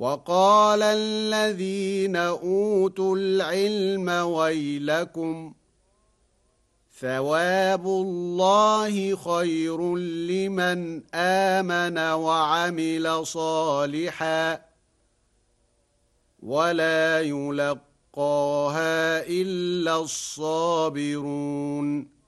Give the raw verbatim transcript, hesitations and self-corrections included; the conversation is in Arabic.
وقال الذين أوتوا العلم ويلكم ثواب الله خير لمن آمن وعمل صالحا ولا يلقاها إلا الصابرون